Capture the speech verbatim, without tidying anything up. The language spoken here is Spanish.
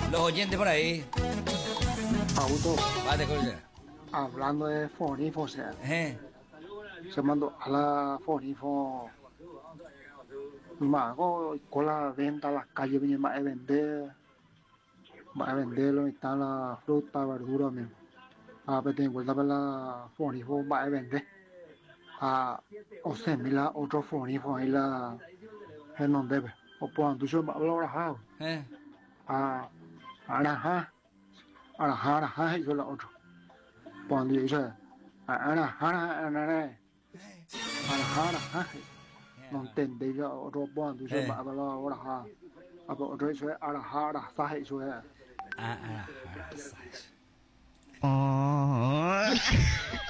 Los oyentes por ahí. Auto, Vale, coño. hablando de Fonifo, o sea, Eh. se mandó a la Fonifo. Más con la venta a las calles, viene más a vender, más a venderlo, está la fruta, verdura mismo. A ver, tengo vuelta para la Fonifo, más a vender. A o sea, mira otro Fonifo ahí la. En donde, o cuando yo me hablo ahora, Eh. a Araja, Araja, Araja, y yo la otro. Cuando yo dice, Araja, Araja, Araja, no entendí yo otro cuando yo me Eh. hablo ahora. A otro eso es Araja, Araja, eso es. Ah, ah, ah, sabes. Oh.